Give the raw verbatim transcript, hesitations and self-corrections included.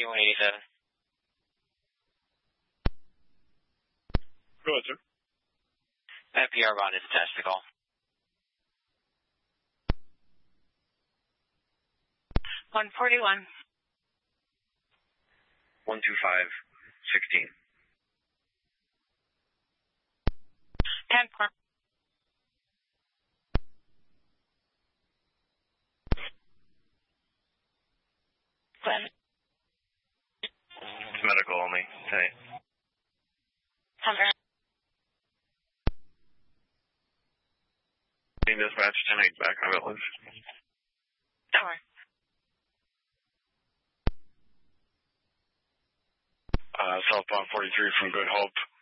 one eighty-seven. Go ahead, sir. That P R bond is attached to the call. one forty-one. one two five, sixteen. ten four. Medical only. Hey. Hunter. Dispatch ten eight back on Village. Tower. Uh, southbound forty-three from Good Hope.